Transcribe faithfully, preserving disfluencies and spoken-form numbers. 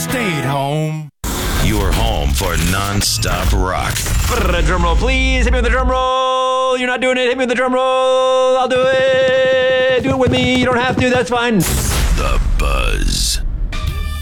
stayed home. Your home for non-stop rock. Drum roll, please. Hit me with the drum roll. You're not doing it. Hit me with the drum roll. I'll do it. Do it with me. You don't have to. That's fine. The Buzz.